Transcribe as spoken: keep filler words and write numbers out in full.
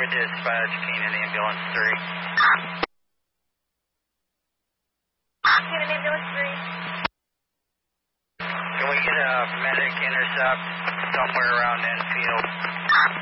four dispatch, Keenan ambulance three. Keenan ambulance three. Can we get a medic intercept somewhere around Enfield?